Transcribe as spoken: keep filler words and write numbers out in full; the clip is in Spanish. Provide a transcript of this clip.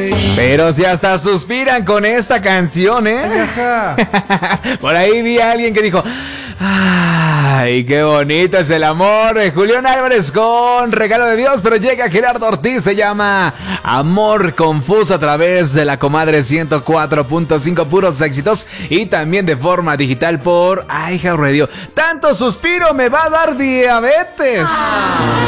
Pero si hasta suspiran con esta canción, ¿eh? Ajá. Por ahí vi a alguien que dijo: ay, qué bonito es el amor. Julián Álvarez con Regalo de Dios. Pero llega Gerardo Ortiz, se llama Amor Confuso, a través de la Comadre ciento cuatro punto cinco, puros éxitos. Y también de forma digital por iHeartRadio. Tanto suspiro me va a dar diabetes.